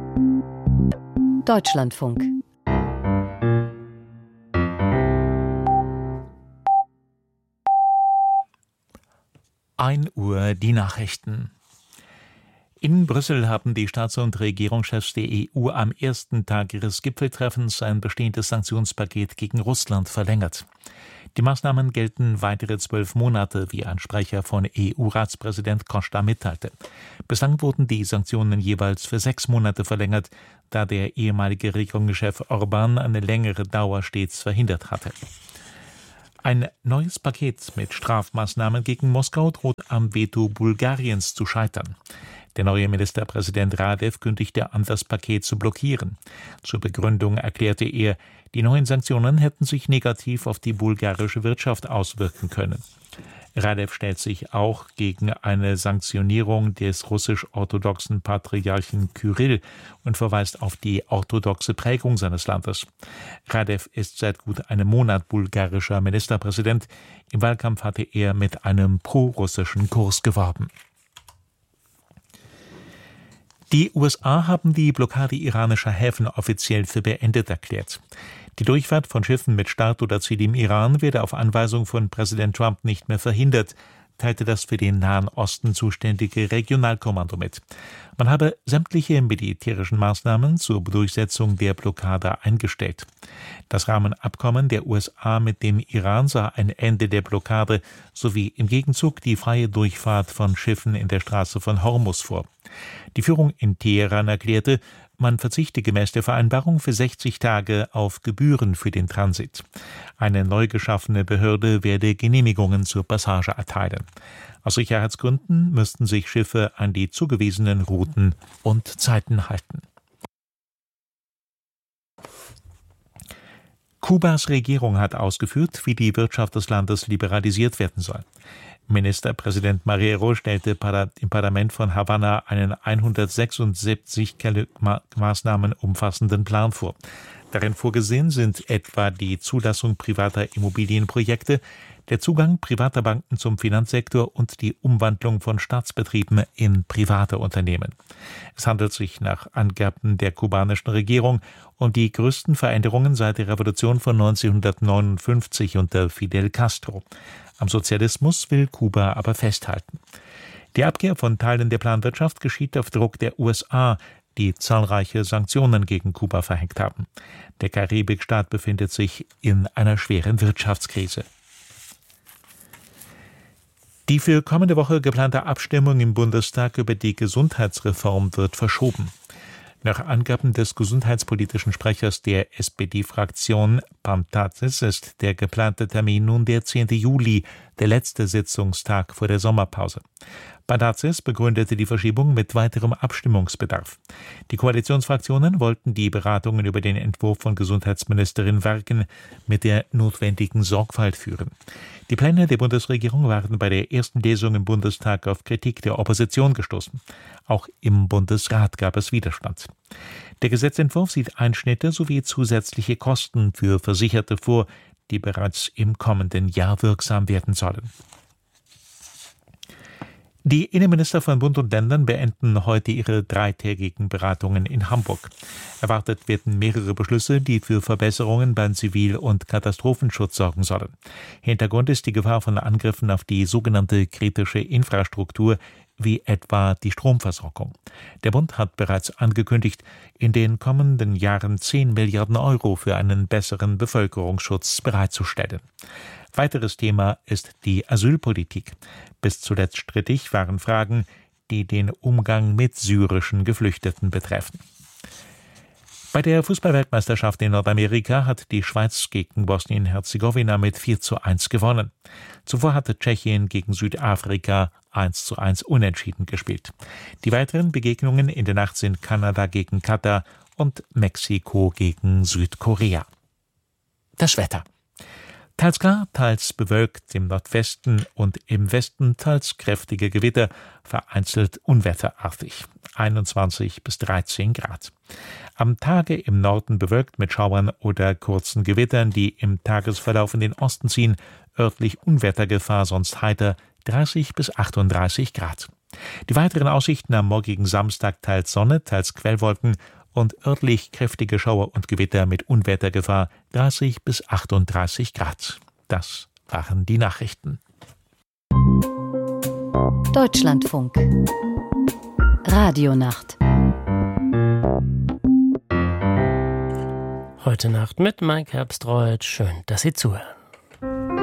Deutschlandfunk. Uhr die Nachrichten. In Brüssel haben die Staats- und Regierungschefs der EU am ersten Tag ihres Gipfeltreffens ein bestehendes Sanktionspaket gegen Russland verlängert. Die Maßnahmen gelten weitere 12 Monate, wie ein Sprecher von EU-Ratspräsident Costa mitteilte. Bislang wurden die Sanktionen jeweils für 6 Monate verlängert, da der ehemalige Regierungschef Orbán eine längere Dauer stets verhindert hatte. Ein neues Paket mit Strafmaßnahmen gegen Moskau droht am Veto Bulgariens zu scheitern. Der neue Ministerpräsident Radev kündigte an, das Paket zu blockieren. Zur Begründung erklärte er, die neuen Sanktionen hätten sich negativ auf die bulgarische Wirtschaft auswirken können. Radev stellt sich auch gegen eine Sanktionierung des russisch-orthodoxen Patriarchen Kyrill und verweist auf die orthodoxe Prägung seines Landes. Radev ist seit gut einem Monat bulgarischer Ministerpräsident. Im Wahlkampf hatte er mit einem pro-russischen Kurs geworben. Die USA haben die Blockade iranischer Häfen offiziell für beendet erklärt. Die Durchfahrt von Schiffen mit Start oder Ziel im Iran werde auf Anweisung von Präsident Trump nicht mehr verhindert, teilte das für den Nahen Osten zuständige Regionalkommando mit. Man habe sämtliche militärischen Maßnahmen zur Durchsetzung der Blockade eingestellt. Das Rahmenabkommen der USA mit dem Iran sah ein Ende der Blockade sowie im Gegenzug die freie Durchfahrt von Schiffen in der Straße von Hormuz vor. Die Führung in Teheran erklärte, man verzichte gemäß der Vereinbarung für 60 Tage auf Gebühren für den Transit. Eine neu geschaffene Behörde werde Genehmigungen zur Passage erteilen. Aus Sicherheitsgründen müssten sich Schiffe an die zugewiesenen Routen und Zeiten halten. Kubas Regierung hat ausgeführt, wie die Wirtschaft des Landes liberalisiert werden soll. Ministerpräsident Marrero stellte im Parlament von Havanna einen 176 Maßnahmen umfassenden Plan vor. Darin vorgesehen sind etwa die Zulassung privater Immobilienprojekte, der Zugang privater Banken zum Finanzsektor und die Umwandlung von Staatsbetrieben in private Unternehmen. Es handelt sich nach Angaben der kubanischen Regierung um die größten Veränderungen seit der Revolution von 1959 unter Fidel Castro. Am Sozialismus will Kuba aber festhalten. Die Abkehr von Teilen der Planwirtschaft geschieht auf Druck der USA, die zahlreiche Sanktionen gegen Kuba verhängt haben. Der Karibikstaat befindet sich in einer schweren Wirtschaftskrise. Die für kommende Woche geplante Abstimmung im Bundestag über die Gesundheitsreform wird verschoben. Nach Angaben des gesundheitspolitischen Sprechers der SPD-Fraktion Pantazis ist der geplante Termin nun der 10. Juli, der letzte Sitzungstag vor der Sommerpause. Pantazis begründete die Verschiebung mit weiterem Abstimmungsbedarf. Die Koalitionsfraktionen wollten die Beratungen über den Entwurf von Gesundheitsministerin Werken mit der notwendigen Sorgfalt führen. Die Pläne der Bundesregierung waren bei der ersten Lesung im Bundestag auf Kritik der Opposition gestoßen. Auch im Bundesrat gab es Widerstand. Der Gesetzentwurf sieht Einschnitte sowie zusätzliche Kosten für Versicherte vor, die bereits im kommenden Jahr wirksam werden sollen. Die Innenminister von Bund und Ländern beenden heute ihre 3-tägigen Beratungen in Hamburg. Erwartet werden mehrere Beschlüsse, die für Verbesserungen beim Zivil- und Katastrophenschutz sorgen sollen. Hintergrund ist die Gefahr von Angriffen auf die sogenannte kritische Infrastruktur, wie etwa die Stromversorgung. Der Bund hat bereits angekündigt, in den kommenden Jahren 10 Milliarden Euro für einen besseren Bevölkerungsschutz bereitzustellen. Weiteres Thema ist die Asylpolitik. Bis zuletzt strittig waren Fragen, die den Umgang mit syrischen Geflüchteten betreffen. Bei der Fußballweltmeisterschaft in Nordamerika hat die Schweiz gegen Bosnien-Herzegowina mit 4:1 gewonnen. Zuvor hatte Tschechien gegen Südafrika 1:1 unentschieden gespielt. Die weiteren Begegnungen in der Nacht sind Kanada gegen Katar und Mexiko gegen Südkorea. Das Wetter. Teils klar, teils bewölkt, im Nordwesten und im Westen teils kräftige Gewitter, vereinzelt unwetterartig. 21 bis 13 Grad. Am Tage im Norden bewölkt mit Schauern oder kurzen Gewittern, die im Tagesverlauf in den Osten ziehen, örtlich Unwettergefahr, sonst heiter 30 bis 38 Grad. Die weiteren Aussichten am morgigen Samstag teils Sonne, teils Quellwolken und örtlich kräftige Schauer und Gewitter mit Unwettergefahr 30 bis 38 Grad. Das waren die Nachrichten. Deutschlandfunk Radionacht. Heute Nacht mit Mike Herbstreuth. Schön, dass Sie zuhören.